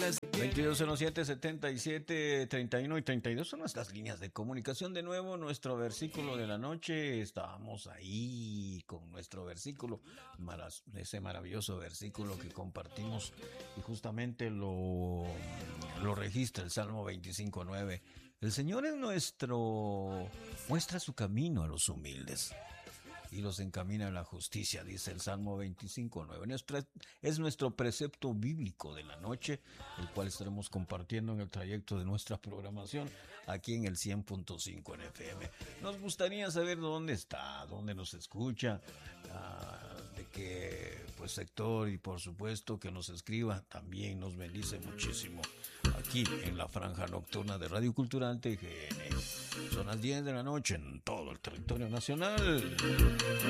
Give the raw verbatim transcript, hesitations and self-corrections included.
veintidós cero siete, setenta y siete, treinta y uno y treinta y dos son nuestras líneas de comunicación. De nuevo, nuestro versículo de la noche. Estábamos ahí con nuestro versículo, ese maravilloso versículo que compartimos y justamente lo, lo registra el Salmo veinticinco nueve. El Señor es nuestro, muestra su camino a los humildes y los encamina a la justicia, dice el Salmo veinticinco nueve. Nuestra, es nuestro precepto bíblico de la noche, el cual estaremos compartiendo en el trayecto de nuestra programación aquí en el cien punto cinco en F M. Nos gustaría saber dónde está, dónde nos escucha, uh, de qué pues sector, y por supuesto que nos escriba. También nos bendice muchísimo aquí en la franja nocturna de Radio Cultural T G N. Son las diez de la noche en todo el territorio nacional.